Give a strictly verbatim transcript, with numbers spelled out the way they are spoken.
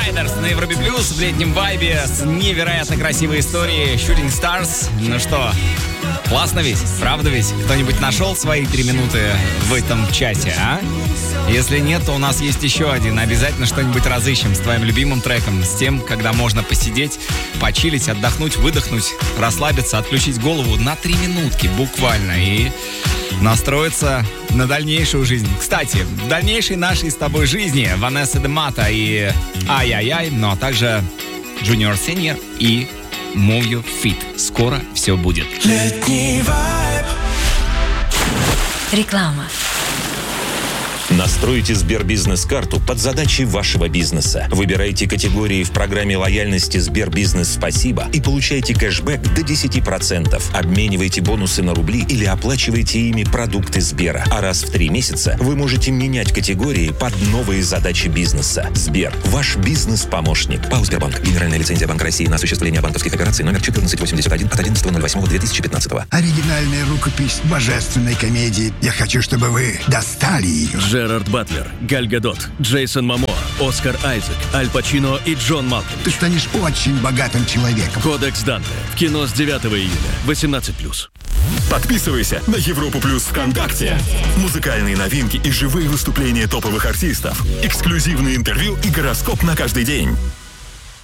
Riders на Европе Плюс в летнем вайбе с невероятно красивой историей Shooting Stars. Ну что, классно ведь? Правда ведь? Кто-нибудь нашел свои три минуты в этом часе, а? Если нет, то у нас есть еще один. Обязательно что-нибудь разыщем с твоим любимым треком, с тем, когда можно посидеть, почилить, отдохнуть, выдохнуть, расслабиться, отключить голову на три минутки буквально и настроиться на дальнейшую жизнь. Кстати, в дальнейшей нашей с тобой жизни Ванесса де Мата и Ай-Яй-Яй, ну а также Junior Senior и Move Your Feet. Скоро все будет. Реклама. Настройте Сбербизнес-карту под задачи вашего бизнеса. Выбирайте категории в программе лояльности Сбербизнес Спасибо и получайте кэшбэк до десять процентов. Обменивайте бонусы на рубли или оплачивайте ими продукты Сбера. А раз в три месяца вы можете менять категории под новые задачи бизнеса. Сбер – ваш бизнес-помощник. ПАО «Сбербанк». Генеральная лицензия Банка России на осуществление банковских операций номер четырнадцать восемьдесят один от одиннадцатого ноль восьмого две тысячи пятнадцатого. Оригинальная рукопись божественной комедии. Я хочу, чтобы вы достали ее. Джерард Батлер, Галь Гадот, Джейсон Момоа, Оскар Айзек, Аль Пачино и Джон Малкович. Ты станешь очень богатым человеком. Кодекс Данте. В кино с девятого июля. восемнадцать плюс. Подписывайся на Европу Плюс ВКонтакте. Музыкальные новинки и живые выступления топовых артистов. Эксклюзивные интервью и гороскоп на каждый день.